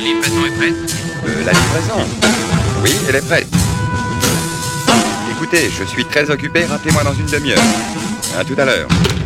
livraison est prête? La livraison? Oui, elle est prête. Écoutez, je suis très occupé, rappelez-moi dans une demi-heure. À tout à l'heure.